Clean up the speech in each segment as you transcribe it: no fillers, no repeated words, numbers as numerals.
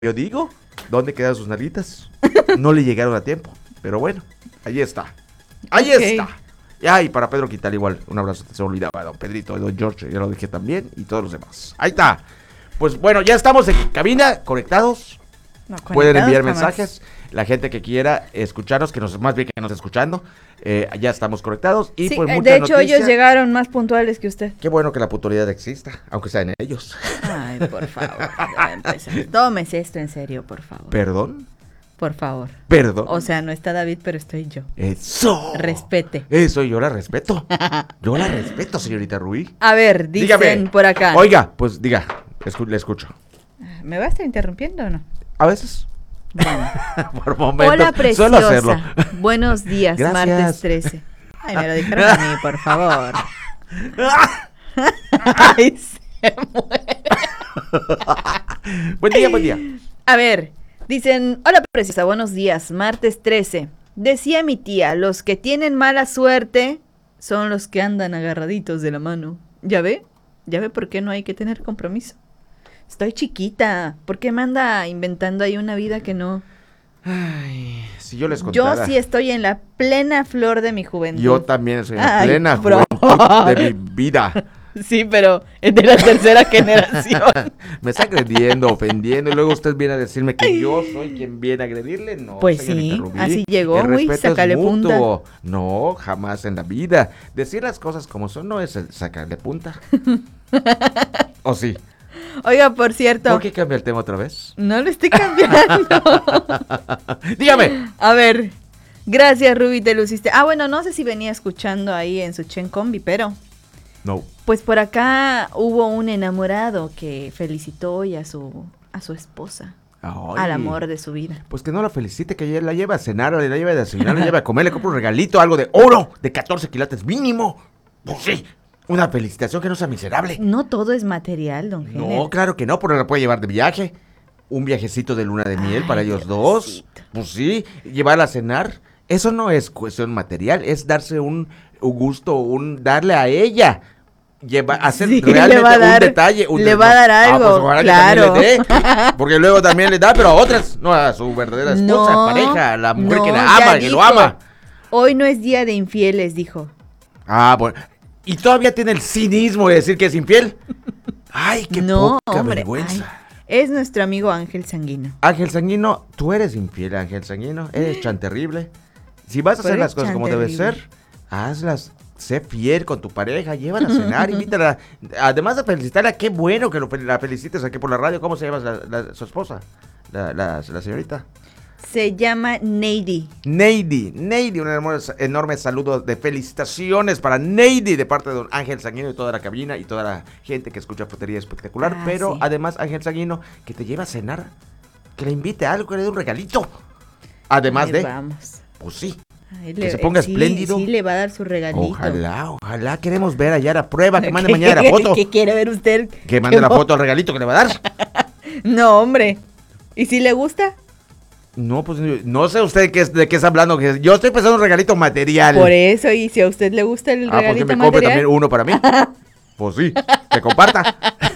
Yo digo, ¿dónde quedaron sus nalguitas? No le llegaron a tiempo, pero bueno, ahí está. Ahí está. Y para Pedro Quital igual, un abrazo, te se olvidaba, don Pedrito, don George, ya lo dije también, y todos los demás. Ahí está. Pues bueno, ya estamos en cabina, conectados. No, pueden enviar mensajes. La gente que quiera escucharnos, más bien que nos esté escuchando, ya estamos conectados. Y sí, pues de hecho ellos llegaron más puntuales que usted. Qué bueno que la puntualidad exista, aunque sea en ellos. Ay, por favor. Tómese esto en serio, por favor. ¿Perdón? Por favor. Perdón. O sea, no está David, pero estoy yo. Eso. Respete. Eso, yo la respeto. Yo la respeto, señorita Rubí. A ver, dicen Dígame. Por acá. Oiga, pues diga, le escucho. ¿Me va a estar interrumpiendo o no? A veces. Bueno. Por momentos. Hola, preciosa. Buenos días, Gracias. Martes 13. Ay, me lo dijeron a mí, por favor. Ay, se muere. Buen día, buen día. A ver, dicen, hola, preciosa, buenos días, martes 13. Decía mi tía, los que tienen mala suerte son los que andan agarraditos de la mano. ¿Ya ve? ¿Ya ve por qué no hay que tener compromiso? Estoy chiquita, ¿por qué me anda inventando ahí una vida que no? Ay, si yo les contara. Yo sí estoy en la plena flor de mi juventud. Yo también estoy en la plena juventud de mi vida. Sí, pero es de la tercera generación. Me está agrediendo, ofendiendo, y luego usted viene a decirme que yo soy quien viene a agredirle. No, pues sí, Rubí, así llegó, el güey, respeto sácale es mutuo. punta. No, jamás en la vida. Decir las cosas como son no es el sacarle punta. ¿O sí? Oiga, por cierto. ¿Por qué cambia el tema otra vez? No lo estoy cambiando. Dígame. A ver, gracias, Ruby, te luciste. Ah, bueno, no sé si venía escuchando ahí en su Chen Combi, pero... No. Pues por acá hubo un enamorado que felicitó hoy a su esposa. Ay, al amor de su vida. Pues que no la felicite, que ella la lleve a cenar, la lleve a desayunar, la lleve a comer, le compre un regalito, algo de oro, de 14 quilates mínimo. Pues sí, una felicitación que no sea miserable. No todo es material, don Género. No, claro que no, pero la puede llevar de viaje. Un viajecito de luna de miel para ellos dos. Pues sí, llevarla a cenar. Eso no es cuestión material, es darse un gusto, darle a ella. Hacer sí, realmente un detalle. Le va a dar algo, pues claro. Le dé, porque luego también le da, pero a otras, no a su verdadera esposa, pareja, a la mujer que la ama, que lo ama. Hoy no es día de infieles, dijo. Ah, bueno. Y todavía tiene el cinismo de decir que es infiel. Ay, qué poca vergüenza. Ay, es nuestro amigo Ángel Sanguino. Ángel Sanguino, tú eres infiel, Ángel Sanguino. Eres tan terrible. Si vas a hacer las cosas como debe ser, hazlas. Sé fiel con tu pareja, llévala a cenar, invítala. Además de felicitarla, qué bueno que la felicites aquí por la radio. ¿Cómo se llama su esposa? La señorita. Se llama Neidy. Neidy, un enorme saludo de felicitaciones para Neidy de parte de don Ángel Sanguino y toda la cabina y toda la gente que escucha Frutería Espectacular. Pero sí. Además, Ángel Sanguino, que te lleve a cenar, que le invite a algo, que le dé un regalito. Además vamos. Pues sí. Que se ponga espléndido. Sí, le va a dar su regalito. Ojalá queremos ver allá la prueba, que mande mañana la foto. ¿Qué quiere ver usted? Que mande la foto al regalito que le va a dar. No, hombre. ¿Y si le gusta? No, pues no sé usted de qué está hablando. Yo estoy pensando en un regalito material. Por eso, y si a usted le gusta el regalito material. Pues que me compre también uno para mí. Pues sí, que comparta.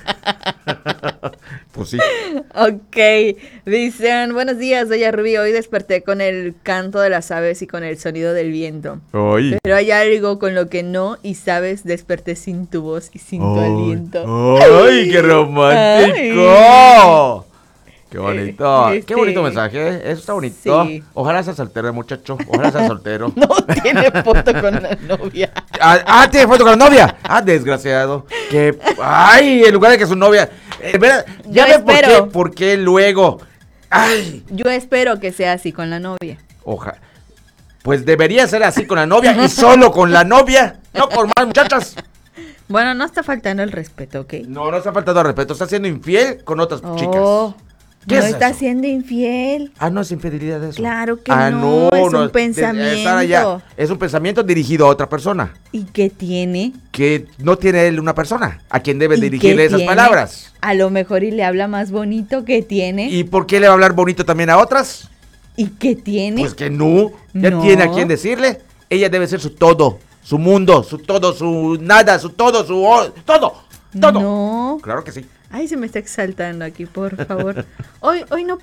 Pues sí. Ok, dicen, buenos días, doña Rubí, hoy desperté con el canto de las aves y con el sonido del viento. Ay. Pero hay algo con lo que no, y sabes, desperté sin tu voz y sin tu aliento. ¡Ay, qué romántico! ¡Qué bonito! ¡Qué bonito mensaje! Eso está bonito. Sí. Ojalá sea soltero, muchacho. Ojalá sea soltero. No tiene foto con la novia. ¿Tiene foto con la novia? Desgraciado. ¡Ay! En lugar de que su novia... ya ves por qué luego... ¡Ay! Yo espero que sea así con la novia. Ojalá. Pues debería ser así con la novia y solo con la novia. No con más muchachas. Bueno, no está faltando el respeto, ¿ok? No está faltando el respeto. Está siendo infiel con otras chicas. ¿Qué no está siendo infiel? No es infidelidad eso. Claro que no, es un pensamiento. Es un pensamiento dirigido a otra persona. ¿Y qué tiene? Que no tiene él una persona a quien debe dirigirle esas palabras. A lo mejor y le habla más bonito, ¿qué tiene? ¿Y por qué le va a hablar bonito también a otras? ¿Y qué tiene? Pues que no, ya tiene a quien decirle. Ella debe ser su todo, su mundo, su todo, su nada, su todo, su todo. No. Claro que sí. Ay, se me está exaltando aquí, por favor. Hoy no